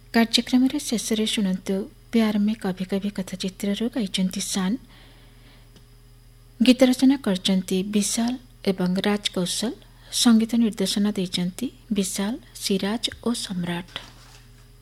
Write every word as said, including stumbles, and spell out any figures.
କାର୍ଯ୍ୟକ୍ରମ ଶେଷରେ ଶୁଣନ୍ତୁ ପ୍ୟାର ମେ କଭି କଭି କଥା ଚିତ୍ରରୁ ଗାଇଛନ୍ତି ଶାନ୍। ଗୀତ ରଚନା କରିଛନ୍ତି ବିଶାଲ ଏବଂ ରାଜ କୌଶଲ। ସଙ୍ଗୀତ ନିର୍ଦ୍ଦେଶନା ଦେଇଛନ୍ତି ବିଶାଲ, ସିରାଜ ଓ ସମ୍ରାଟ।